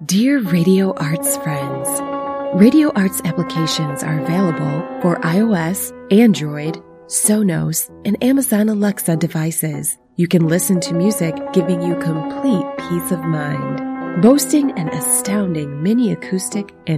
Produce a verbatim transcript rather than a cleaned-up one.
Dear Radio Arts friends, Radio Arts applications are available for iOS, Android, Sonos, and Amazon Alexa devices. You can listen to music giving you complete peace of mind. Boasting an astounding mini acoustic and